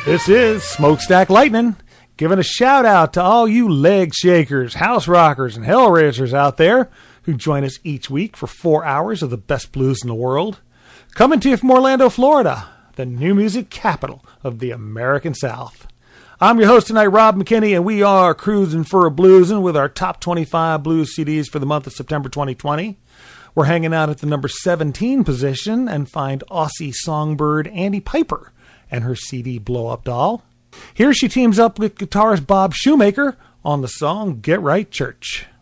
This is Smokestack Lightning, giving a shout out to all you leg shakers, house rockers, and hellraisers out there who join us each week for 4 hours of the best blues in the world. Coming to you from Orlando, Florida, the new music capital of the American South. I'm your host tonight, Rob McKinney, and we are cruising for a bluesin' with our top 25 blues CDs for the month of September 2020. We're hanging out at the number 17 position and find Aussie songbird Andy Piper and her CD Blow Up Doll. Here she teams up with guitarist Bob Shoemaker on the song Get Right Church.